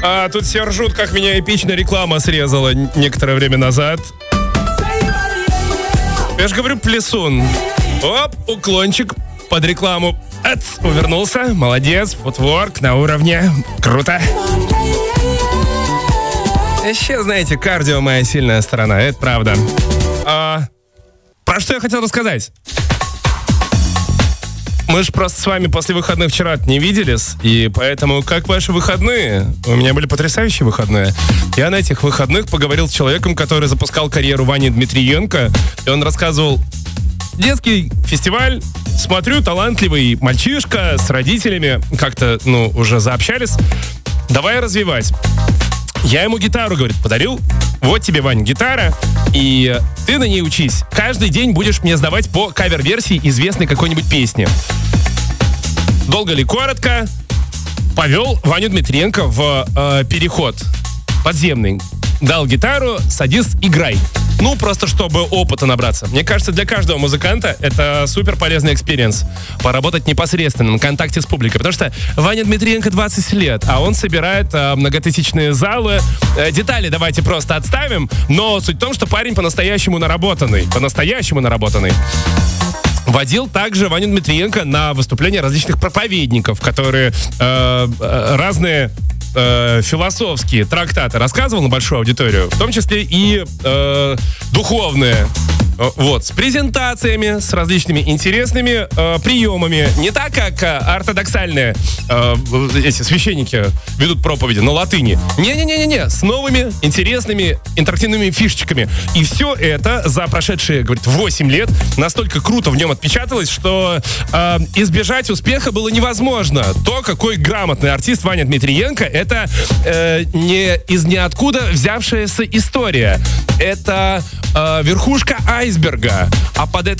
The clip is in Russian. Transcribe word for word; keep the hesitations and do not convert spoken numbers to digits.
А тут все ржут, как меня эпично реклама срезала некоторое время назад. Я же говорю, плясун. Оп, уклончик под рекламу. Ац, увернулся. Молодец. Футворк на уровне. Круто. Еще, знаете, кардио моя сильная сторона. Это правда. А, про что я хотел рассказать? Мы же просто с вами после выходных вчера не виделись, и поэтому как ваши выходные? У меня были потрясающие выходные. Я на этих выходных поговорил с человеком, который запускал карьеру Вани Дмитриенко, и он рассказывал: детский фестиваль, смотрю, талантливый мальчишка с родителями, как-то, ну, уже заобщались. Давай развивать. Я ему гитару, говорит, подарил. Вот тебе, Вань, гитара, и ты на ней учись. Каждый день будешь мне сдавать по кавер-версии известной какой-нибудь песни. Долго ли, коротко, повел Ваню Дмитриенко в э, переход подземный. Дал гитару, садись, играй. Ну, просто чтобы опыта набраться. Мне кажется, для каждого музыканта это супер полезный экспириенс. Поработать непосредственно на контакте с публикой. Потому что Ваня Дмитриенко двадцать лет, а он собирает э, многотысячные залы. Э, детали давайте просто отставим. Но суть в том, что парень по-настоящему наработанный. По-настоящему наработанный. Водил также Ваню Дмитриенко на выступления различных проповедников, которые э, э, разные э, философские трактаты рассказывал на большую аудиторию, в том числе и э, духовные. Вот, с презентациями, с различными интересными э, приемами. Не так, как э, ортодоксальные э, эти священники ведут проповеди на латыни. Не-не-не-не-не, с новыми интересными интерактивными фишечками. И все это за прошедшие, говорит, восемь лет настолько круто в нем отпечаталось, что э, избежать успеха было невозможно. То, какой грамотный артист Ваня Дмитриенко, это э, не из ниоткуда взявшаяся история. Это э, верхушка айсберга. А под этой